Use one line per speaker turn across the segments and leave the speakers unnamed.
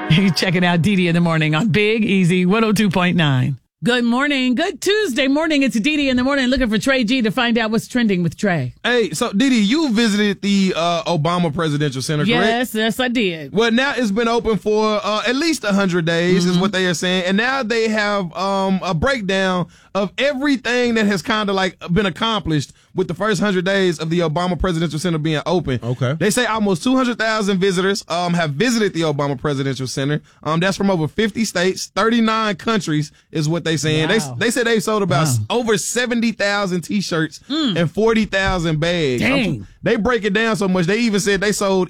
You're checking out Didi in the morning on Big Easy 102.9. Good morning. Good Tuesday morning. It's Didi in the morning looking for Trey G to find out what's trending with Trey.
Hey, so Didi, you visited the Obama Presidential Center, correct?
Yes, I did.
Well, now it's been open for at least 100 days is what they are saying. And now they have a breakdown of everything that has kind of like been accomplished with the first 100 days of the Obama Presidential Center being open.
Okay.
They say almost 200,000 visitors have visited the Obama Presidential Center. That's from over 50 states, 39 countries is what they saying.
Wow.
They said they sold about over 70,000 T-shirts and 40,000 bags.
Dang.
They break it down so much. They even said they sold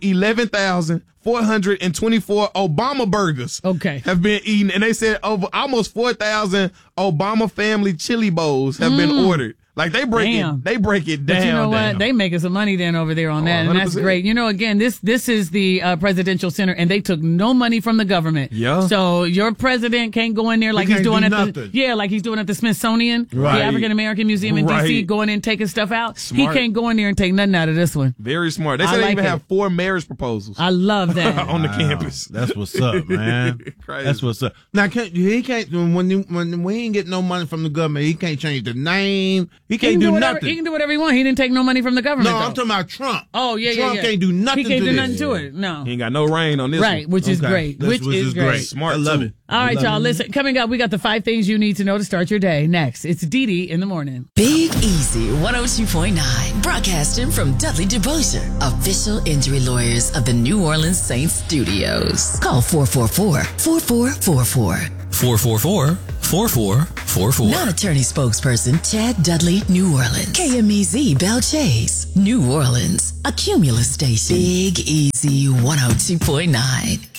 11,424 Obama burgers.
Okay.
Have been eaten. And they said over almost 4,000 Obama family chili bowls have been ordered. Like they break it down.
But you know what? They making some money then over there on that, and that's
100%.
great. You know, again, this is the presidential center, and they took no money from the government.
Yeah.
So your president can't go in there like he's doing at the Smithsonian,
Right.
the African American Museum in D.C.,
Right.
going in and taking stuff out.
Smart.
He can't go in there and take nothing out of this one.
Very smart. They
I
said they
like
even
it.
have 4 marriage proposals
I love that.
on the campus.
That's what's up, man.
Crazy.
That's what's up. Now, he can't when we ain't get no money from the government, he can't change the name. He can't do nothing.
He can do whatever he wants. He didn't take no money from the government.
No,
though.
I'm talking about Trump.
Oh, yeah,
Trump
yeah.
can't do nothing
He can't
to
do
this.
nothing to it. No.
He ain't got no rain on this
Right,
one.
which is great. Which is great.
Smart.
I love
too.
it.
All right, y'all. Listen, coming up, we got the 5 things you need to know to start your day. Next, it's Didi in the morning.
Big Easy 102.9, broadcasting from Dudley DeBosier, official injury lawyers of the New Orleans Saints Studios. Call 444-4444.
444-4444.
Non-attorney spokesperson Chad Dudley, New Orleans. KMEZ Bell Chase, New Orleans. A Cumulus station. Big Easy 102.9.